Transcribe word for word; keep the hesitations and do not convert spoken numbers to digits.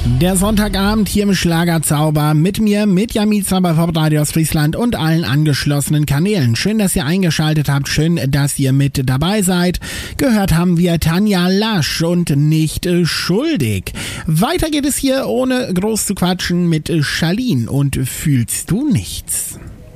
Der Sonntagabend hier im Schlagerzauber mit mir, mit Yamiza bei Pop Radio aus Friesland und allen angeschlossenen Kanälen. Schön, dass ihr eingeschaltet habt, schön, dass ihr mit dabei seid. Gehört haben wir Tanja Lasch und Nicht äh, schuldig. Weiter geht es hier, ohne groß zu quatschen, mit äh, Charlene und Fühlst du nichts?